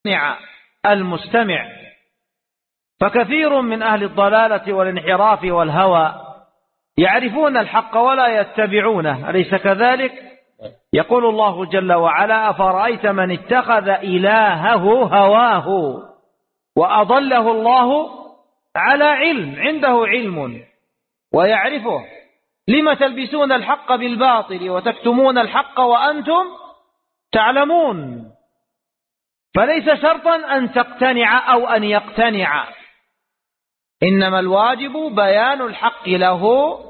المستمع. فكثير من أهل الضلالة والانحراف والهوى يعرفون الحق ولا يتبعونه، أليس كذلك؟ يقول الله جل وعلا: أفرأيت من اتخذ إلهه هواه وأضله الله على علم، عنده علم ويعرفه، لم تلبسون الحق بالباطل وتكتمون الحق وأنتم تعلمون. فليس شرطا أن تقتنع أو أن يقتنع، إنما الواجب بيان الحق له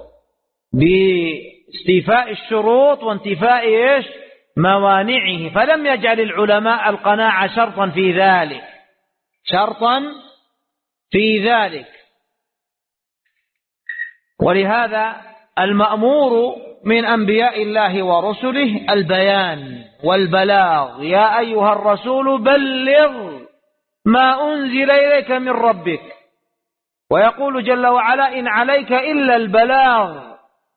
باستيفاء الشروط وانتفاء موانعه. فلم يجعل العلماء القناعة شرطا في ذلك. ولهذا المأمور من أنبياء الله ورسله البيان والبلاغ: يا أيها الرسول بلغ ما أنزل إليك من ربك. ويقول جل وعلا: إن عليك إلا البلاغ.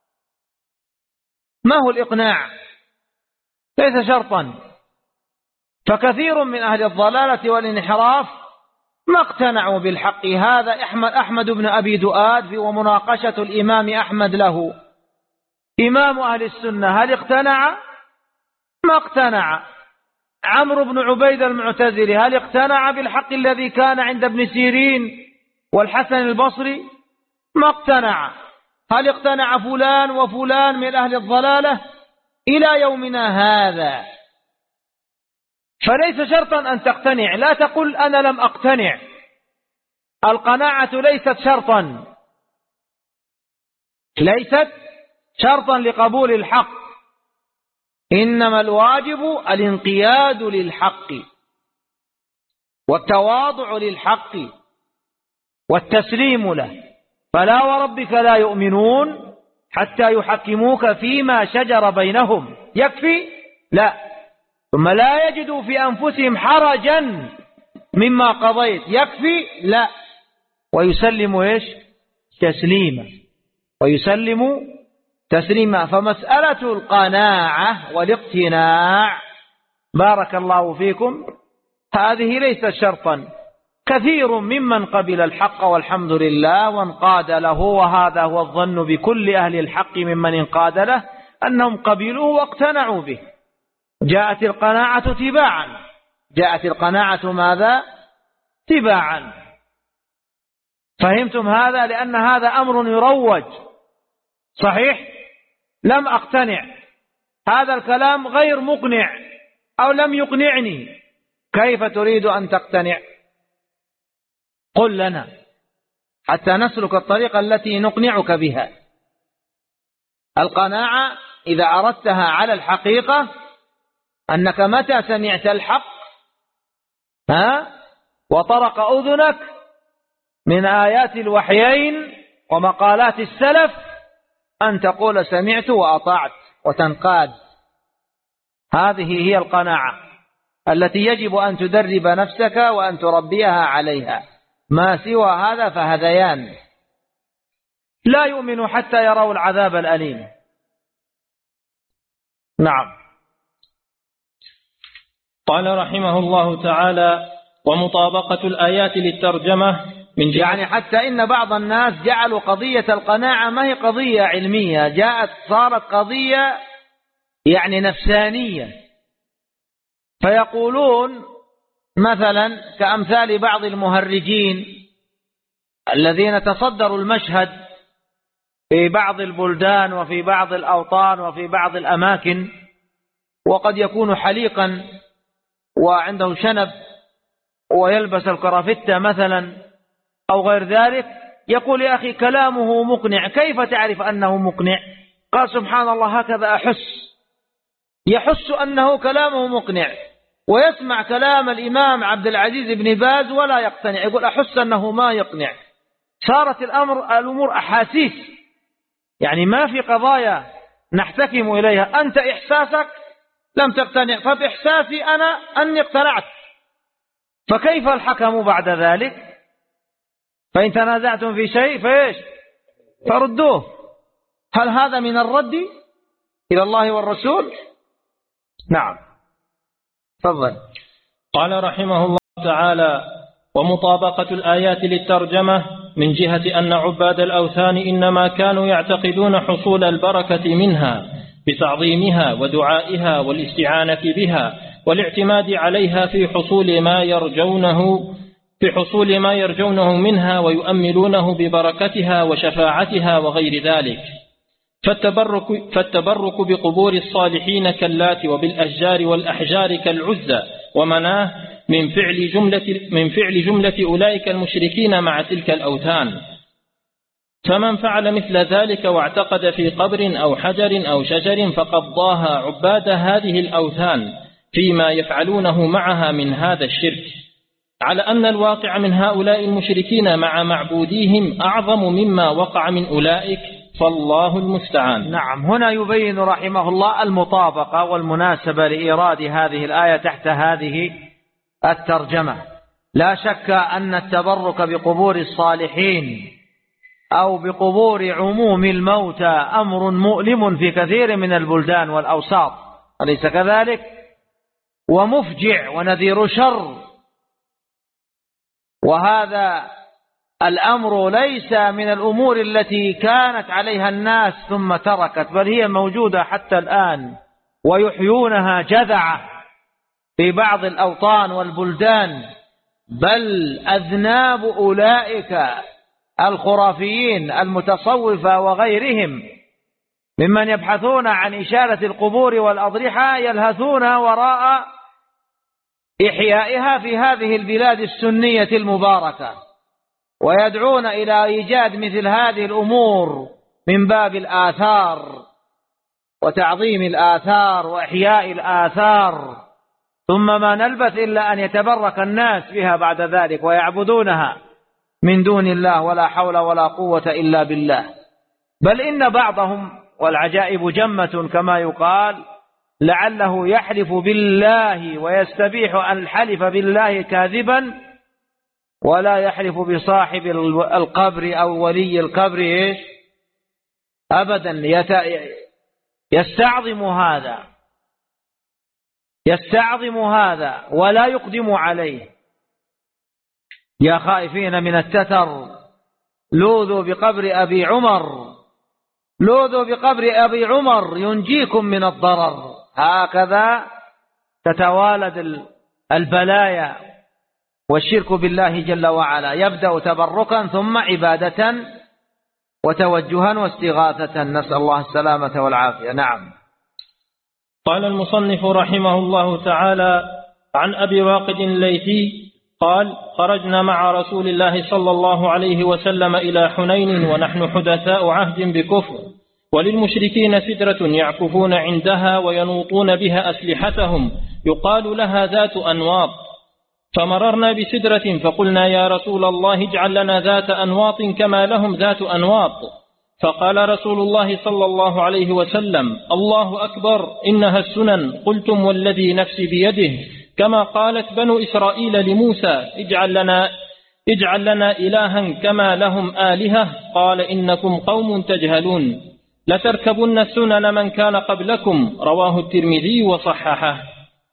ما هو الإقناع؟ ليس شرطا. فكثير من أهل الضلالة والانحراف ما اقتنعوا بالحق. هذا أحمد بن أبي دؤاد ومناقشة الإمام أحمد له، إمام أهل السنة، هل اقتنع؟ ما اقتنع. عمرو بن عبيد المعتزلي هل اقتنع بالحق الذي كان عند ابن سيرين والحسن البصري؟ ما اقتنع. هل اقتنع فلان وفلان من أهل الضلالة؟ إلى يومنا هذا. فليس شرطا أن تقتنع. لا تقل أنا لم أقتنع. القناعة ليست شرطا لقبول الحق، إنما الواجب الانقياد للحق والتواضع للحق والتسليم له. فلا وربك لا يؤمنون حتى يحكموك فيما شجر بينهم. يكفي؟ لا. ثم لا يجدوا في أنفسهم حرجا مما قضيت. يكفي؟ لا. ويسلم تسليما. فمسألة القناعة والاقتناع بارك الله فيكم هذه ليست شرطا. كثير ممن قبل الحق والحمد لله وانقاد له، وهذا هو الظن بكل أهل الحق ممن انقاد له، أنهم قبلوه واقتنعوا به. جاءت القناعة تباعا. جاءت القناعة ماذا؟ تباعا. فهمتم هذا؟ لأن هذا أمر يروج. صحيح؟ لم أقتنع، هذا الكلام غير مقنع أو لم يقنعني. كيف تريد أن تقتنع؟ قل لنا حتى نسلك الطريقة التي نقنعك بها. القناعة إذا أردتها على الحقيقة أنك متى سمعت الحق وطرق أذنك من آيات الوحيين ومقالات السلف أن تقول سمعت وأطعت وتنقاد. هذه هي القناعة التي يجب أن تدرب نفسك وأن تربيها عليها. ما سوى هذا فهذيان. لا يؤمن حتى يروا العذاب الأليم. نعم. قال رحمه الله تعالى: ومطابقة الآيات للترجمة من يعني حتى إن بعض الناس جعلوا قضية القناعة ما هي قضية علمية، صارت قضية يعني نفسانية. فيقولون مثلا كأمثال بعض المهرجين الذين تصدروا المشهد في بعض البلدان وفي بعض الأوطان وفي بعض الأماكن، وقد يكون حليقا وعنده شنب ويلبس الكرافتة مثلا أو غير ذلك، يقول يا أخي كلامه مقنع. كيف تعرف أنه مقنع؟ قال سبحان الله هكذا يحس أنه كلامه مقنع، ويسمع كلام الإمام عبد العزيز بن باز ولا يقتنع، يقول أحس أنه ما يقنع. صارت الأمور أحاسيس، يعني ما في قضايا نحتكم إليها. أنت إحساسك لم تقتنع، فبإحساسي أنا أني اقتنعت، فكيف الحكم بعد ذلك؟ فإن تنازعتم في شيء فإيش؟ فردوه. هل هذا من الرد إلى الله والرسول؟ نعم. تفضل. قال رحمه الله تعالى ومطابقة الآيات للترجمة من جهة أن عباد الأوثان إنما كانوا يعتقدون حصول البركة منها بتعظيمها ودعائها والاستعانة بها والاعتماد عليها في حصول ما يرجونه منها ويؤملونه ببركتها وشفاعتها وغير ذلك. فالتبرك بقبور الصالحين كاللات وبالأشجار والأحجار كالعزى ومناه من فعل جملة أولئك المشركين مع تلك الأوثان. فمن فعل مثل ذلك واعتقد في قبر أو حجر أو شجر فقد ضاهى عباد هذه الأوثان فيما يفعلونه معها من هذا الشرك، على أن الواقع من هؤلاء المشركين مع معبوديهم أعظم مما وقع من أولئك، فالله المستعان. نعم، هنا يبين رحمه الله المطابقة والمناسبة لإيراد هذه الآية تحت هذه الترجمة. لا شك أن التبرك بقبور الصالحين أو بقبور عموم الموتى أمر مؤلم في كثير من البلدان والأوساط، أليس كذلك؟ ومفجع ونذير شر. وهذا الأمر ليس من الأمور التي كانت عليها الناس ثم تركت، بل هي موجودة حتى الآن ويحيونها جذعة في بعض الأوطان والبلدان. بل أذناب أولئك الخرافيين المتصوفة وغيرهم ممن يبحثون عن إشارة القبور والأضرحة يلهثون وراء إحيائها في هذه البلاد السنية المباركة، ويدعون إلى إيجاد مثل هذه الأمور من باب الآثار وتعظيم الآثار وإحياء الآثار، ثم ما نلبث إلا أن يتبرك الناس بها بعد ذلك ويعبدونها من دون الله، ولا حول ولا قوة إلا بالله. بل إن بعضهم، والعجائب جمة كما يقال، لعله يحلف بالله ويستبيح أن الحلف بالله كاذبا ولا يحلف بصاحب القبر أو ولي القبر أبدا، يستعظم هذا ولا يقدم عليه. يا خائفين من التتر لوذوا بقبر أبي عمر ينجيكم من الضرر. هكذا تتوالد البلايا والشرك بالله جل وعلا، يبدأ تبركا ثم عبادة وتوجها واستغاثة، نسأل الله السلامة والعافية. نعم. قال المصنف رحمه الله تعالى عن أبي واقد الليثي قال: خرجنا مع رسول الله صلى الله عليه وسلم إلى حنين ونحن حدثاء عهد بكفر، وللمشركين سدرة يعكفون عندها وينوطون بها أسلحتهم يقال لها ذات أنواط، فمررنا بسدرة فقلنا: يا رسول الله اجعل لنا ذات أنواط كما لهم ذات أنواط. فقال رسول الله صلى الله عليه وسلم: الله أكبر، إنها السنن. قلتم والذي نفسي بيده، كما قالت بنو إسرائيل لموسى: اجعل لنا إلها كما لهم آلهة. قال: إنكم قوم تجهلون، لتركبن سنن من كان قبلكم. رواه الترمذي وصححه.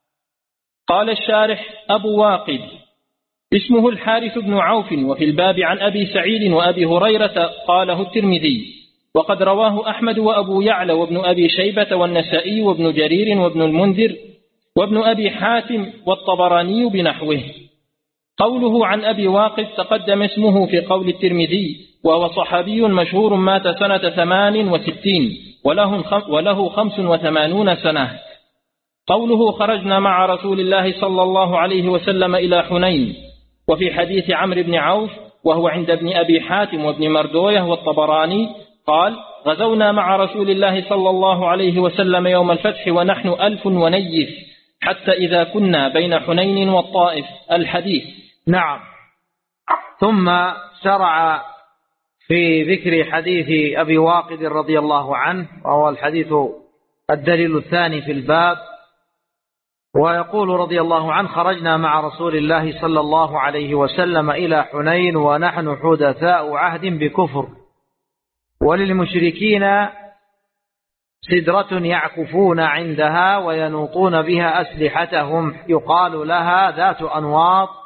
قال الشارح أبو واقد اسمه الحارث بن عوف، وفي الباب عن أبي سعيد وأبي هريرة قاله الترمذي، وقد رواه أحمد وأبو يعلى وابن أبي شيبة والنسائي وابن جرير وابن المنذر وابن أبي حاتم والطبراني بنحوه. قوله عن أبي واقد تقدم اسمه في قول الترمذي، وهو صحابي مشهور مات سنة 68 وله 85 سنة. قوله خرجنا مع رسول الله صلى الله عليه وسلم إلى حنين، وفي حديث عمرو بن عوف وهو عند ابن أبي حاتم وابن مردويه والطبراني قال: غزونا مع رسول الله صلى الله عليه وسلم يوم الفتح ونحن 1000 ونيف، حتى إذا كنا بين حنين والطائف. الحديث. نعم. ثم شرع في ذكر حديث أبي واقد رضي الله عنه، وهو الحديث الدليل الثاني في الباب، ويقول رضي الله عنه: خرجنا مع رسول الله صلى الله عليه وسلم إلى حنين ونحن حدثاء عهد بكفر، وللمشركين سدرة يعكفون عندها وينوطون بها أسلحتهم يقال لها ذات أنواط،